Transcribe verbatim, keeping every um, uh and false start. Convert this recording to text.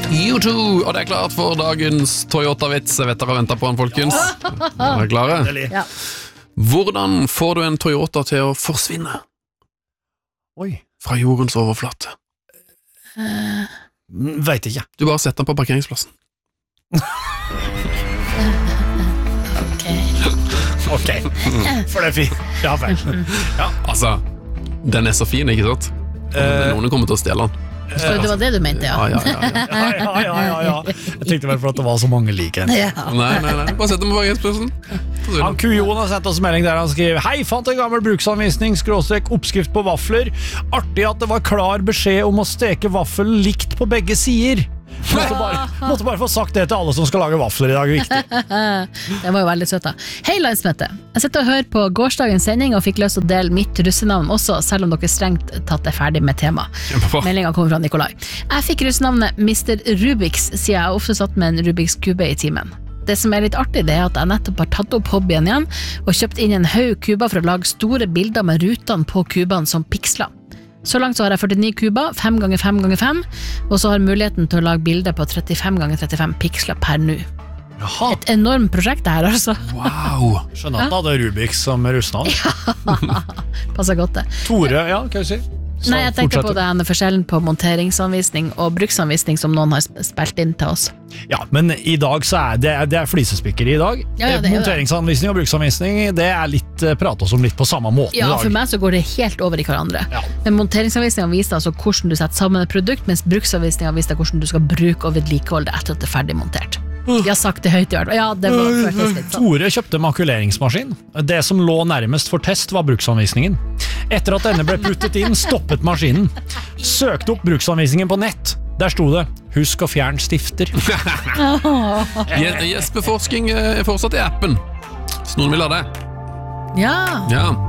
YouTube, og det er klart for dagens Toyota-vits. Jeg vet dere har ventet på den, folkens. Er dere klare? Ja. Hvordan får du en Toyota til å forsvinne? Oi. Fra jordens overflate. Uh, Vet ikke. Du bare setter den på parkeringsplassen. Ok. Ok. For det er fint. Ja, vel. Ja. Altså, den er så fin, ikke sant? Uh, Noen kommer til å stjele den. Så det var det du mente, ja. Ja, ja, ja, ja. Ja, ja, ja, ja, ja. Jeg tenkte vel for at det var så mange like en. Ja. Nei, nei, nei. Bare sett den på parkeringsplassen. Han Kujon har sendt oss melding der han skriver: Hei, fant en gammel bruksanvisning, skråstrek, oppskrift på vafler. Artig at det var klar beskjed om å steke vaffel likt på begge sider. Måtte bare, måtte bare få sagt det til alle som skal lage vafler i dag, viktig. Det var jo veldig søtt da. Hei landsmøte, jeg sitter og hører på gårsdagens sending og fikk lyst til å dele mitt russenavn også, selv om dere strengt tatt er ferdig med tema. Meldingen kommer fra Nikolai. Jeg fikk russenavnet mister Rubiks, siden jeg ofte satt med en Rubiks kube i timen. Det som er litt artig, det er at jeg nettopp har tatt opp hobbyen igjen og kjøpt inn en haug kuber for å lage store bilder med rutene på kubene som piksler. Så langt så har jeg førtini kuber, fem ganger fem ganger fem, og så har jeg muligheten til å lage bilder på trettifem ganger trettifem piksler per nu. Jaha. Et enormt prosjekt det her, altså. Wow. Skjønner at han hadde Rubiks som russenavn. Ja, passer godt det. Tore, ja, hva du si? Så Nei, jeg tenkte fortsetter. på den forskjellen på monteringsanvisning og bruksanvisning som noen har spilt inn til oss. Ja, men i dag så er det, det er flisespikkeri i dag. Ja, ja, det er jo det. Monteringsanvisning og bruksanvisning, det er litt pratet om litt på samme måte Ja, i dag. for meg så går det helt over i hverandre. Ja. Men monteringsanvisningen viser altså hvordan du setter sammen et produkt, mens bruksanvisningen viser hvordan du skal bruke og vedlikeholde det etter at det er ferdig montert. Vi har sagt det høyt i hvert fall. Ja, det var faktisk litt sånn. Tore kjøpte makuleringsmaskin. Det som lå nærmest for test var bruksanvisningen. Etter at denne ble puttet inn, stoppet maskinen. Søkte opp bruksanvisningen på nett. Der sto det: husk å fjerne stifter. Gjespeforsking er fortsatt i appen. Så noen vil ha det. Ja. Ja.